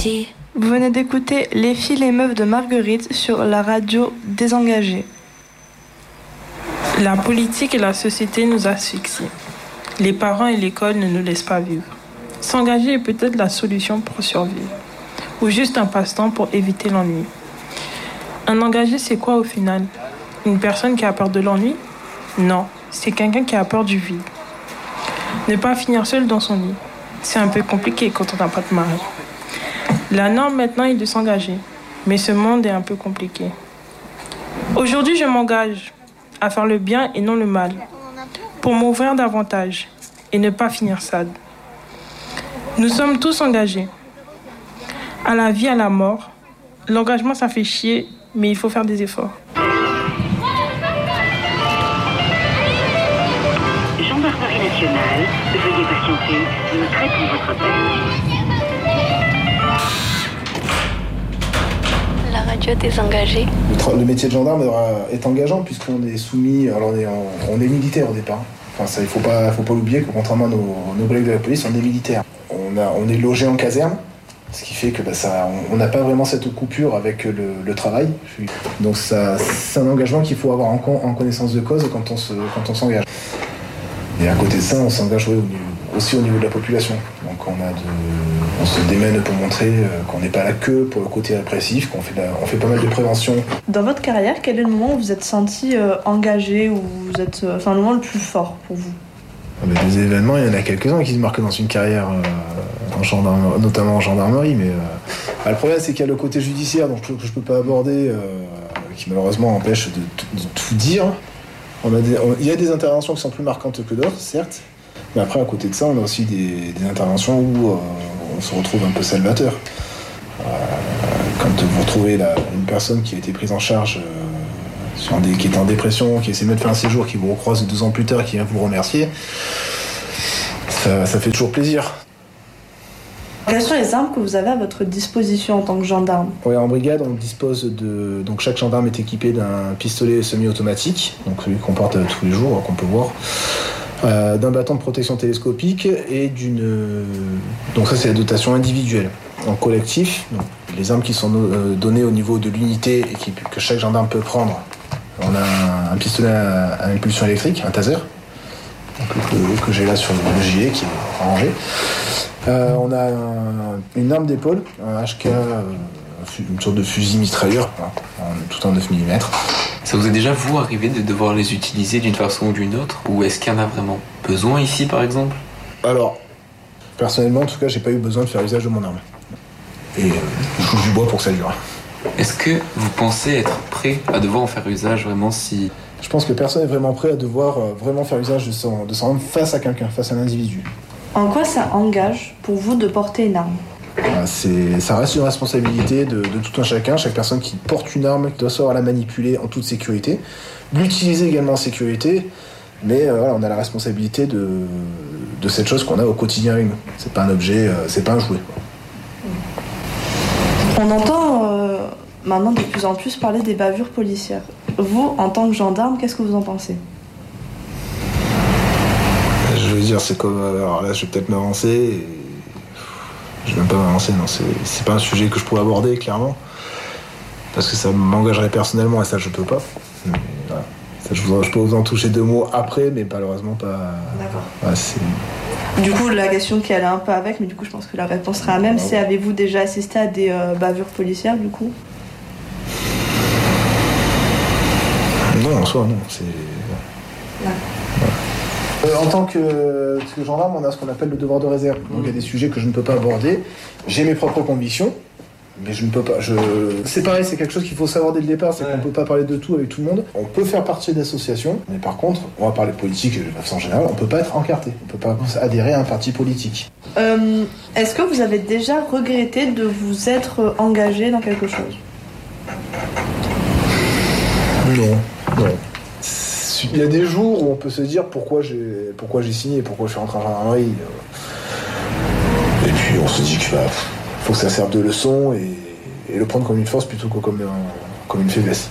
petit. Vous venez d'écouter Les filles, les meufs de Marguerite sur la radio Désengagée. La politique et la société nous asphyxient. Les parents et l'école ne nous laissent pas vivre. S'engager est peut-être la solution pour survivre, ou juste un passe-temps pour éviter l'ennui. Un engagé, c'est quoi au final? Une personne qui a peur de l'ennui? Non, c'est quelqu'un qui a peur du vide. Ne pas finir seul dans son lit, c'est un peu compliqué quand on n'a pas de mari. La norme maintenant est de s'engager, mais ce monde est un peu compliqué. Aujourd'hui, je m'engage à faire le bien et non le mal, pour m'ouvrir davantage et ne pas finir sad. Nous sommes tous engagés. À la vie, à la mort, l'engagement ça fait chier, mais il faut faire des efforts. Gendarmerie nationale, veuillez patienter, nous traitons votre appel. La radio Désengagée. Le métier de gendarme est engageant puisqu'on est soumis, alors on est militaire au départ. Enfin, ça, il faut pas l'oublier que contrairement à nos collègues de la police, on est militaire. On est logé en caserne, ce qui fait que on n'a pas vraiment cette coupure avec le travail. Donc c'est un engagement qu'il faut avoir en connaissance de cause quand on s'engage. Et à côté de ça, on s'engage aussi au niveau de la population. Donc on se démène pour montrer qu'on n'est pas là que pour le côté répressif, qu'on fait pas mal de prévention. Dans votre carrière, quel est le moment où vous êtes senti engagé, où vous êtes, le moment le plus fort pour vous? Des événements, il y en a quelques-uns qui se marquent dans une carrière, notamment en gendarmerie. Mais le problème, c'est qu'il y a le côté judiciaire, donc que je peux pas aborder, qui malheureusement empêche de tout dire. Il y a des interventions qui sont plus marquantes que d'autres, certes, mais après, à côté de ça, on a aussi des interventions où on se retrouve un peu salvateur. Quand vous retrouvez une personne qui a été prise en charge, qui est en dépression, qui essaie de faire un séjour, qui vous recroise 2 ans plus tard, qui vient vous remercier, ça fait toujours plaisir. Quelles sont les armes que vous avez à votre disposition en tant que gendarme? Oui, en brigade, on dispose donc chaque gendarme est équipé d'un pistolet semi-automatique, donc celui qu'on porte tous les jours, qu'on peut voir, d'un bâton de protection télescopique et donc ça c'est la dotation individuelle. En collectif, donc, les armes qui sont données au niveau de l'unité et que chaque gendarme peut prendre, on a un pistolet à impulsion électrique, un taser, que j'ai là sur le gilet qui est rangé. On a une arme d'épaule, un HK, une sorte de fusil mitrailleur, tout en 9 mm. Ça vous est déjà, vous, arrivé de devoir les utiliser d'une façon ou d'une autre? Ou est-ce qu'il y en a vraiment besoin ici, par exemple? Alors, personnellement, en tout cas, j'ai pas eu besoin de faire usage de mon arme. Et je touche du bois pour que ça dure. Est-ce que vous pensez être prêt à devoir en faire usage vraiment si... Je pense que personne n'est vraiment prêt à devoir vraiment faire usage de son arme face à quelqu'un, face à un individu. En quoi ça engage pour vous de porter une arme? Ça reste une responsabilité de tout un chacun. Chaque personne qui porte une arme doit savoir la manipuler en toute sécurité, l'utiliser également en sécurité, mais on a la responsabilité de cette chose qu'on a au quotidien avec nous. C'est pas un objet, c'est pas un jouet. On entend maintenant de plus en plus parler des bavures policières. Vous, en tant que gendarme, qu'est-ce que vous en pensez? Je veux dire, c'est comme... Alors là, je vais peut-être m'avancer. Et... Je vais même pas m'avancer, non. C'est pas un sujet que je pourrais aborder, clairement. Parce que ça m'engagerait personnellement, et ça, je peux pas. Mais, voilà. Ça, je peux vous en toucher 2 mots après, mais malheureusement pas... D'accord. Ouais, du coup, la question qui allait un peu avec, mais du coup, je pense que la réponse sera la même, c'est avez-vous déjà assisté à des bavures policières, du coup? Non, en soi, non. C'est... En tant que gendarme, on a ce qu'on appelle le devoir de réserve. Donc il y a des sujets que je ne peux pas aborder. J'ai mes propres convictions, mais je ne peux pas. C'est pareil, c'est quelque chose qu'il faut savoir dès le départ, c'est qu'on ne peut pas parler de tout avec tout le monde. On peut faire partie d'associations, mais par contre, on va parler politique de façon générale, on ne peut pas être encarté, on ne peut pas adhérer à un parti politique. Est-ce que vous avez déjà regretté de vous être engagé dans quelque chose? Non. Il y a des jours où on peut se dire pourquoi j'ai signé, pourquoi je suis rentré en gendarmerie. Et puis on se dit qu'il faut que ça serve de leçon et le prendre comme une force plutôt que comme une faiblesse.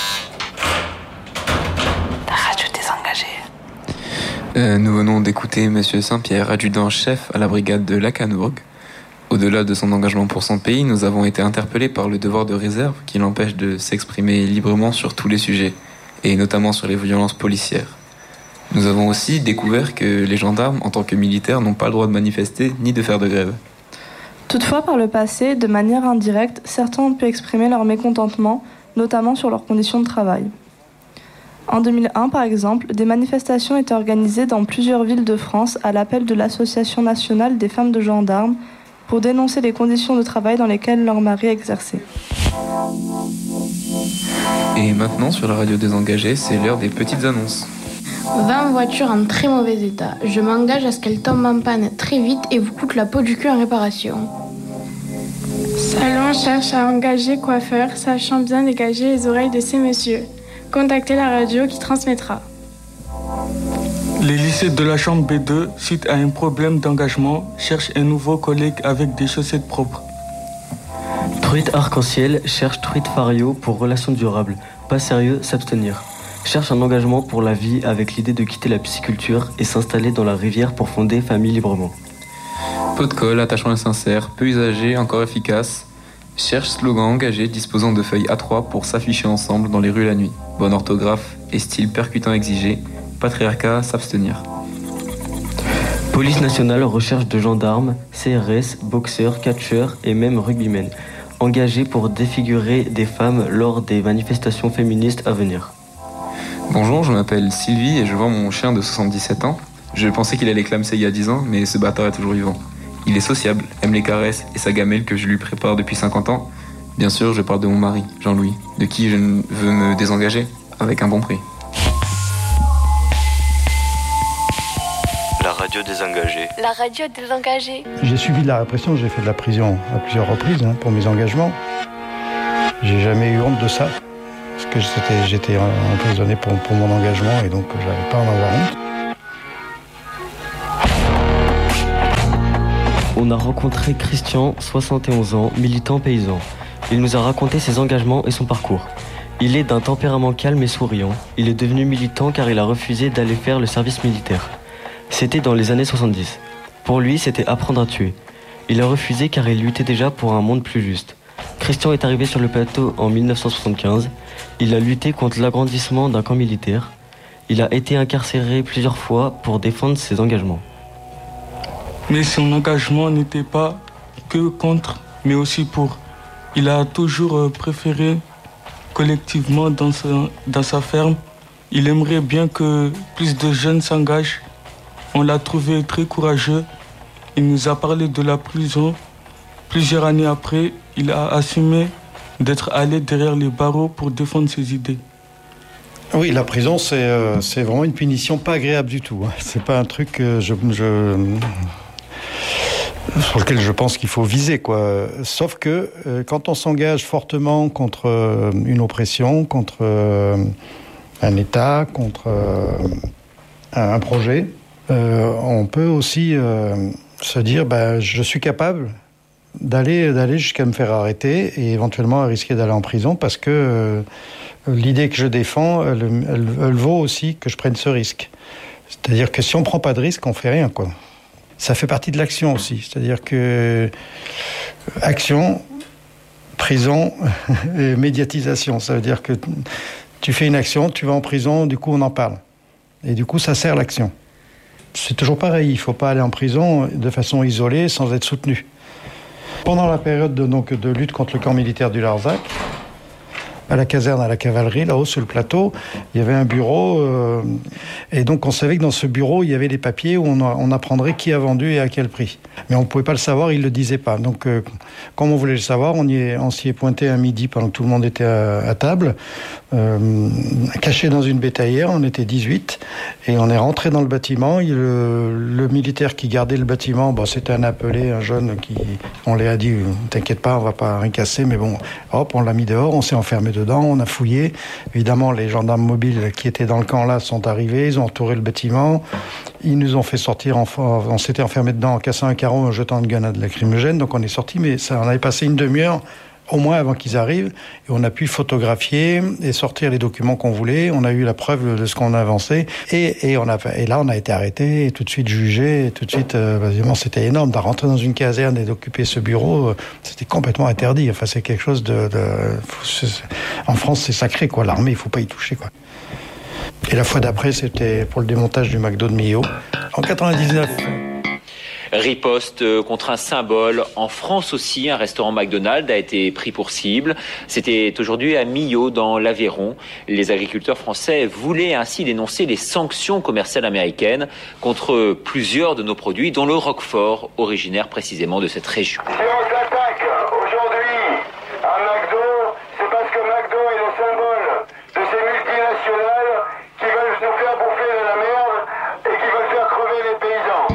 La radio Désengagée. Nous venons d'écouter Monsieur Saint-Pierre, adjudant-chef à la brigade de Lacanourgue. Au-delà de son engagement pour son pays, nous avons été interpellés par le devoir de réserve qui l'empêche de s'exprimer librement sur tous les sujets, et notamment sur les violences policières. Nous avons aussi découvert que les gendarmes, en tant que militaires, n'ont pas le droit de manifester ni de faire de grève. Toutefois, par le passé, de manière indirecte, certains ont pu exprimer leur mécontentement, notamment sur leurs conditions de travail. En 2001, par exemple, des manifestations étaient organisées dans plusieurs villes de France à l'appel de l'Association nationale des femmes de gendarmes pour dénoncer les conditions de travail dans lesquelles leurs maris exerçaient. Et maintenant, sur la radio désengagée, c'est l'heure des petites annonces. 20 voitures en très mauvais état. Je m'engage à ce qu'elles tombent en panne très vite et vous coûtent la peau du cul en réparation. Salon cherche à engager coiffeur, sachant bien dégager les oreilles de ces messieurs. Contactez la radio qui transmettra. Les lycées de la chambre B2, suite à un problème d'engagement, cherchent un nouveau collègue avec des chaussettes propres. Truite Arc-en-Ciel cherche Truite Fario pour relations durables. Pas sérieux, s'abstenir. Cherche un engagement pour la vie avec l'idée de quitter la pisciculture et s'installer dans la rivière pour fonder famille librement. Pot de colle, attachant et sincère, peu usagé, encore efficace. Cherche slogan engagé disposant de feuilles A3 pour s'afficher ensemble dans les rues la nuit. Bonne orthographe et style percutant exigé. Patriarcat, s'abstenir. Police nationale recherche de gendarmes, CRS, boxeurs, catcheurs et même rugbymen, engagés pour défigurer des femmes lors des manifestations féministes à venir. Bonjour, je m'appelle Sylvie et je vends mon chien de 77 ans. Je pensais qu'il allait clamser il y a 10 ans, mais ce bâtard est toujours vivant. Il est sociable, aime les caresses et sa gamelle que je lui prépare depuis 50 ans. Bien sûr, je parle de mon mari, Jean-Louis, de qui je veux me désengager, avec un bon prix. La radio désengagée. La radio désengagée. J'ai subi de la répression, j'ai fait de la prison à plusieurs reprises pour mes engagements. J'ai jamais eu honte de ça, parce que j'étais emprisonné pour mon engagement et donc j'avais pas à en avoir honte. On a rencontré Christian, 71 ans, militant paysan. Il nous a raconté ses engagements et son parcours. Il est d'un tempérament calme et souriant. Il est devenu militant car il a refusé d'aller faire le service militaire. C'était dans les années 70. Pour lui, c'était apprendre à tuer. Il a refusé car il luttait déjà pour un monde plus juste. Christian est arrivé sur le plateau en 1975. Il a lutté contre l'agrandissement d'un camp militaire. Il a été incarcéré plusieurs fois pour défendre ses engagements. Mais son engagement n'était pas que contre, mais aussi pour. Il a toujours préféré collectivement dans sa ferme. Il aimerait bien que plus de jeunes s'engagent. On l'a trouvé très courageux. Il nous a parlé de la prison. Plusieurs années après, il a assumé d'être allé derrière les barreaux pour défendre ses idées. Oui, la prison, c'est vraiment une punition pas agréable du tout. C'est pas un truc sur lequel je pense qu'il faut viser, quoi. Sauf que quand on s'engage fortement contre une oppression, contre un État, contre un projet, on peut aussi se dire je suis capable d'aller jusqu'à me faire arrêter et éventuellement à risquer d'aller en prison parce que l'idée que je défends, elle vaut aussi que je prenne ce risque. C'est-à-dire que si on ne prend pas de risque, on ne fait rien, quoi. Ça fait partie de l'action aussi. C'est-à-dire que action, prison et médiatisation. Ça veut dire que tu fais une action, tu vas en prison, du coup on en parle. Et du coup ça sert l'action. C'est toujours pareil, il ne faut pas aller en prison de façon isolée sans être soutenu. Pendant la période de lutte contre le camp militaire du Larzac, à la caserne à la cavalerie, là-haut sur le plateau, il y avait un bureau. Et donc on savait que dans ce bureau, il y avait des papiers où on apprendrait qui a vendu et à quel prix. Mais on ne pouvait pas le savoir, il ne le disait pas. Donc comme on voulait le savoir, on s'y est pointé à midi pendant que tout le monde était à table, caché dans une bétaillère, on était 18, et on est rentré dans le bâtiment. Le militaire qui gardait le bâtiment, c'était un appelé, un jeune on lui a dit « T'inquiète pas, on ne va pas rien casser », mais bon, hop, on l'a mis dehors, on s'est enfermé dedans, on a fouillé. Évidemment, les gendarmes mobiles qui étaient dans le camp là sont arrivés, ils ont entouré le bâtiment, ils nous ont fait sortir, on s'était enfermé dedans en cassant un carreau, en jetant une grenade lacrymogène, donc on est sorti, mais ça, on avait passé une demi-heure au moins avant qu'ils arrivent, et on a pu photographier et sortir les documents qu'on voulait. On a eu la preuve de ce qu'on a avancé, et là on a été arrêté, et tout de suite jugé, et tout de suite, évidemment, c'était énorme. De rentrer dans une caserne et d'occuper ce bureau, c'était complètement interdit. Enfin, c'est quelque chose en France, c'est sacré, quoi. L'armée, il faut pas y toucher, quoi. Et la fois d'après, c'était pour le démontage du McDo de Millau en 99. Riposte contre un symbole. En France aussi, un restaurant McDonald's a été pris pour cible. C'était aujourd'hui à Millau, dans l'Aveyron. Les agriculteurs français voulaient ainsi dénoncer les sanctions commerciales américaines contre plusieurs de nos produits, dont le Roquefort, originaire précisément de cette région. Si on s'attaque aujourd'hui à McDo, c'est parce que McDo est le symbole de ces multinationales qui veulent nous faire bouffer de la merde et qui veulent faire crever les paysans.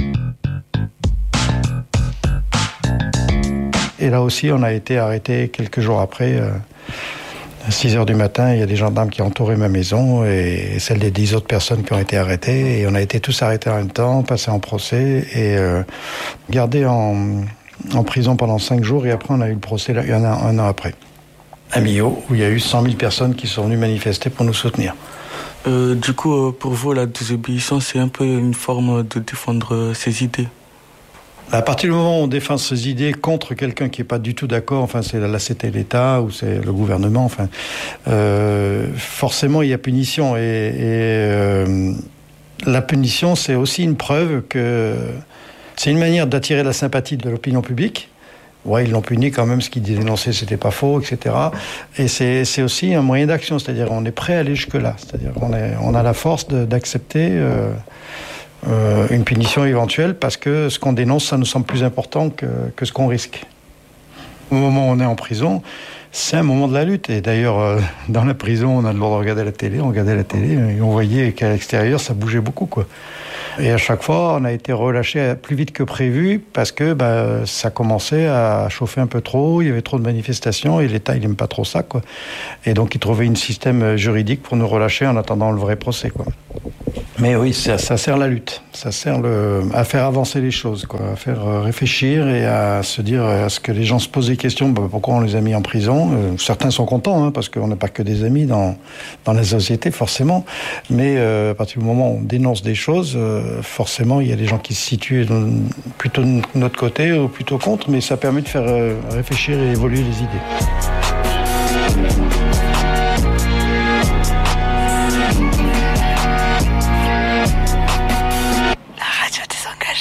Et là aussi, on a été arrêté quelques jours après. À 6h du matin, il y a des gendarmes qui ont entouré ma maison et celle des 10 autres personnes qui ont été arrêtées. Et on a été tous arrêtés en même temps, passés en procès et gardés en prison pendant 5 jours. Et après, on a eu le procès un an après, à Millau, où il y a eu 100 000 personnes qui sont venues manifester pour nous soutenir. Du coup, pour vous, la désobéissance, c'est un peu une forme de défendre ses idées. À partir du moment où on défend ses idées contre quelqu'un qui n'est pas du tout d'accord, enfin c'était l'État ou c'est le gouvernement, enfin forcément il y a punition et la punition c'est aussi une preuve que c'est une manière d'attirer la sympathie de l'opinion publique. Ouais, ils l'ont puni quand même, ce qu'ils dénonçaient c'était pas faux, etc. Et c'est aussi un moyen d'action, c'est-à-dire on est prêt à aller jusque là, c'est-à-dire on a la force d'accepter. Une punition éventuelle parce que ce qu'on dénonce, ça nous semble plus important que ce qu'on risque. Au moment où on est en prison, c'est un moment de la lutte. Et d'ailleurs, dans la prison, on a le droit de regarder la télé. On regardait la télé et on voyait qu'à l'extérieur, ça bougeait beaucoup, quoi. Et à chaque fois, on a été relâché plus vite que prévu parce que ça commençait à chauffer un peu trop. Il y avait trop de manifestations et l'État, il n'aime pas trop ça, quoi. Et donc, il trouvait un système juridique pour nous relâcher en attendant le vrai procès, quoi. Mais oui, ça sert la lutte, ça sert à faire avancer les choses, quoi, à faire réfléchir et à se dire, à ce que les gens se posent des questions, pourquoi on les a mis en prison. Certains sont contents, parce qu'on n'a pas que des amis dans la société, forcément. Mais à partir du moment où on dénonce des choses, forcément, il y a des gens qui se situent plutôt de notre côté ou plutôt contre, mais ça permet de faire réfléchir et évoluer les idées.